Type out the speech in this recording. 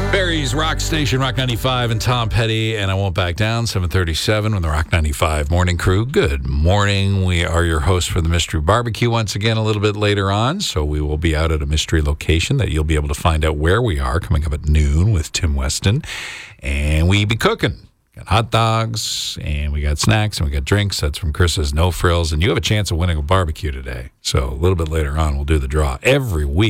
Barry's Rock Station, Rock 95, and Tom Petty, and I Won't Back Down, 7:37 on the Rock 95 Morning Crew. Good morning. We are your hosts for the Mystery Barbecue once again a little bit later on, so we will be out at a mystery location that you'll be able to find out where we are coming up at noon with Tim Weston, and we be cooking. Got hot dogs, and we got snacks, and we got drinks. That's from Chris's No Frills, and you have a chance of winning a barbecue today. So a little bit later on, we'll do the draw every week.